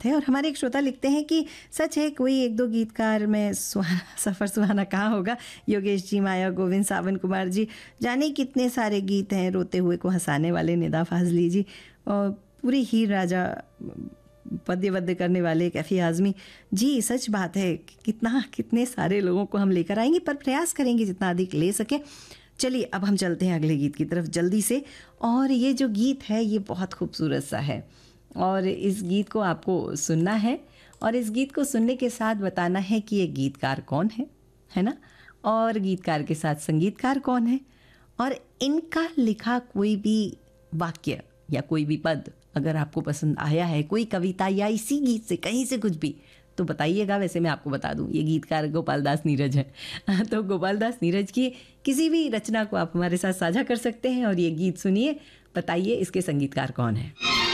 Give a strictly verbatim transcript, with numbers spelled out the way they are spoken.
बात है। और हमारे एक श्रोता लिखते हैं कि सच है, कोई एक दो गीतकार में सुहा, सफ़र सुहाना कहाँ होगा। योगेश जी, माया गोविंद, सावन कुमार जी, जाने कितने सारे गीत हैं। रोते हुए को हंसाने वाले निदा फाजली जी, और पूरी हीर राजा पद्य वद्य करने वाले कैफी आज़मी जी। सच बात है, कितना कितने सारे लोगों को हम लेकर आएंगे, पर प्रयास करेंगे जितना अधिक ले सके। चलिए अब हम चलते हैं अगले गीत की तरफ जल्दी से। और ये जो गीत है ये बहुत खूबसूरत सा है, और इस गीत को आपको सुनना है, और इस गीत को सुनने के साथ बताना है कि ये गीतकार कौन है, है ना, और गीतकार के साथ संगीतकार कौन है, और इनका लिखा कोई भी वाक्य या कोई भी पद अगर आपको पसंद आया है, कोई कविता या इसी गीत से कहीं से कुछ भी, तो बताइएगा। वैसे मैं आपको बता दूं, ये गीतकार गोपाल दास नीरज हैं। तो गोपाल दास नीरज की किसी भी रचना को आप हमारे साथ साझा कर सकते हैं, और ये गीत सुनिए, बताइए इसके संगीतकार कौन है।